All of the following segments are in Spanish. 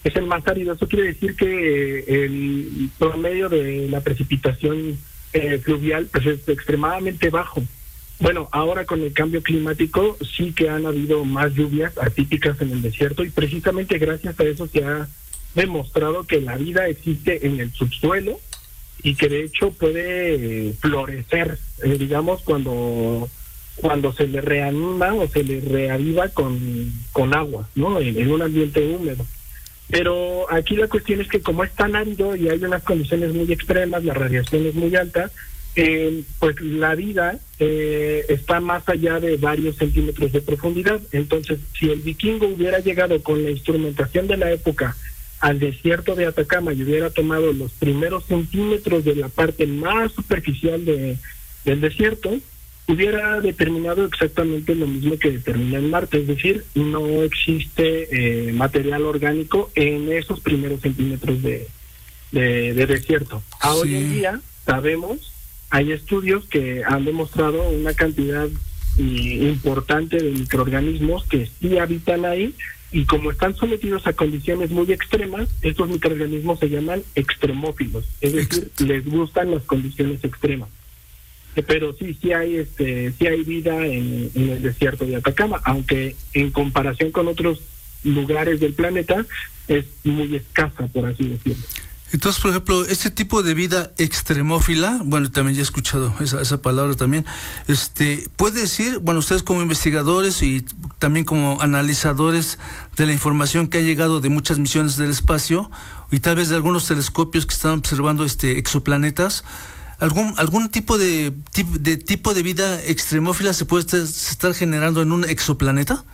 es el más árido. Eso quiere decir que el promedio de la precipitación fluvial pues es extremadamente bajo. Bueno, ahora con el cambio climático sí que han habido más lluvias atípicas en el desierto, y precisamente gracias a eso se ha demostrado que la vida existe en el subsuelo y que de hecho puede florecer, digamos, cuando se le reanima o se le reaviva con agua, ¿no? En un ambiente húmedo. Pero aquí la cuestión es que como es tan árido y hay unas condiciones muy extremas, la radiación es muy alta, pues la vida está más allá de varios centímetros de profundidad. Entonces, si el vikingo hubiera llegado con la instrumentación de la época al desierto de Atacama y hubiera tomado los primeros centímetros de la parte más superficial del desierto, hubiera determinado exactamente lo mismo que determina en Marte, es decir, no existe material orgánico en esos primeros centímetros de desierto. Hoy en día sabemos, hay estudios que han demostrado una cantidad importante de microorganismos que sí habitan ahí, y como están sometidos a condiciones muy extremas, estos microorganismos se llaman extremófilos, es decir, les gustan las condiciones extremas. Pero sí hay vida en el desierto de Atacama, aunque en comparación con otros lugares del planeta es muy escasa, por así decirlo. Entonces, por ejemplo, este tipo de vida extremófila, bueno, también ya he escuchado esa palabra también, puede decir, bueno, ustedes como investigadores y también como analizadores de la información que ha llegado de muchas misiones del espacio y tal vez de algunos telescopios que están observando exoplanetas, ¿algún tipo de vida extremófila se puede estar generando en un exoplaneta?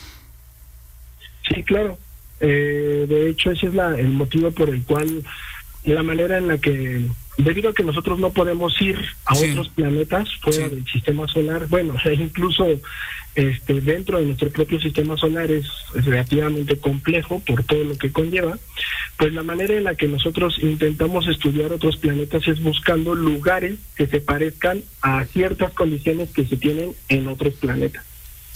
Sí, claro. De hecho, ese es el motivo por el cual, la manera en la que, debido a que nosotros no podemos ir a otros planetas fuera del sistema solar, bueno, incluso dentro de nuestro propio sistema solar es relativamente complejo por todo lo que conlleva, pues la manera en la que nosotros intentamos estudiar otros planetas es buscando lugares que se parezcan a ciertas condiciones que se tienen en otros planetas.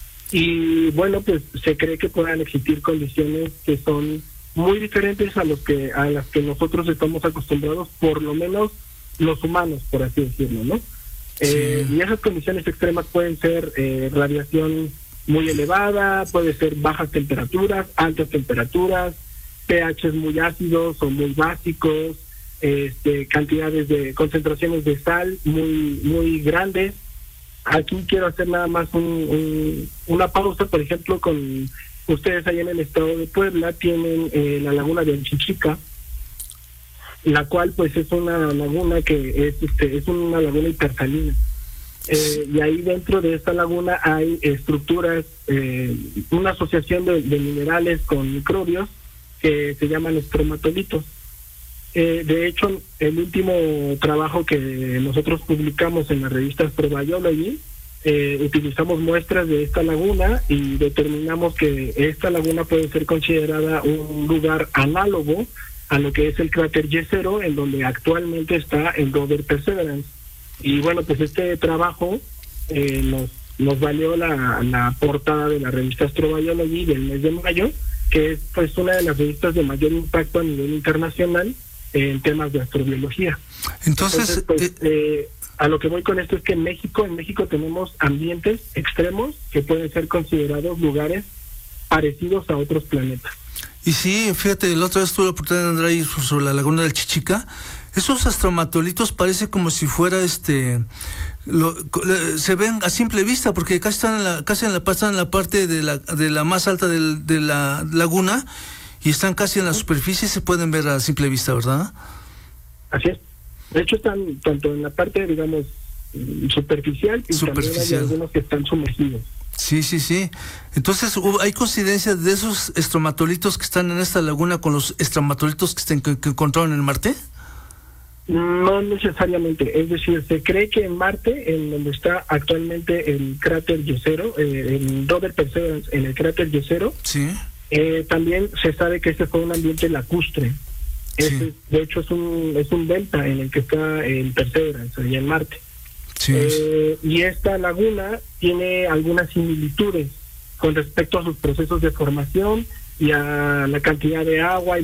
Y bueno, pues se cree que puedan existir condiciones que son muy diferentes a las que nosotros estamos acostumbrados, por lo menos los humanos, por así decirlo, ¿no? Y esas condiciones extremas pueden ser radiación muy elevada, puede ser bajas temperaturas, altas temperaturas, pHs muy ácidos o muy básicos, cantidades de concentraciones de sal muy muy grandes. Aquí quiero hacer nada más una pausa. Por ejemplo, con ustedes allá en el estado de Puebla tienen la laguna de Anchichica, la cual pues es una laguna que es una laguna hipersalina. Y ahí dentro de esta laguna hay estructuras, una asociación de minerales con microbios que se llaman estromatolitos. De hecho, el último trabajo que nosotros publicamos en la revista Astrobiology, utilizamos muestras de esta laguna y determinamos que esta laguna puede ser considerada un lugar análogo a lo que es el cráter Y0, en donde actualmente está el rover Perseverance. Y bueno, pues este trabajo nos valió la portada de la revista Astrobiology del mes de mayo, que es pues una de las revistas de mayor impacto a nivel internacional en temas de astrobiología. Entonces pues, a lo que voy con esto es que en México tenemos ambientes extremos que pueden ser considerados lugares parecidos a otros planetas. Y sí, fíjate, la otra vez tuve la oportunidad de andar ahí sobre la laguna del Chichica. Esos astromatolitos parece como si fuera se ven a simple vista, porque casi están en la parte de la más alta de la laguna, y están casi en la superficie, se pueden ver a simple vista, ¿verdad? Así es. De hecho están tanto en la parte, digamos, superficial, y también hay algunos que están sumergidos. Sí. Entonces, ¿hay coincidencia de esos estromatolitos que están en esta laguna con los estromatolitos que encontraron en Marte? No necesariamente. Es decir, se cree que en Marte, en donde está actualmente el cráter Y0, el rover Perseverance en el cráter Y0, también se sabe que este fue un ambiente lacustre. De hecho, es un delta en el que está el Perseverance, allá en Marte. Y esta laguna tiene algunas similitudes con respecto a sus procesos de formación y a la cantidad de agua y